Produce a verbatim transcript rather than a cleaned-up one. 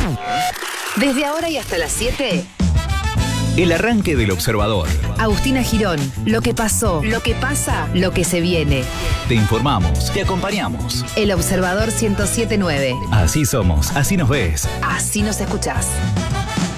Desde ahora y hasta las siete, El arranque del Observador. Agustina Girón, lo que pasó, lo que pasa, lo que se viene. Te informamos, te acompañamos. El Observador ciento siete punto nueve. Así somos, así nos ves. Así nos escuchás.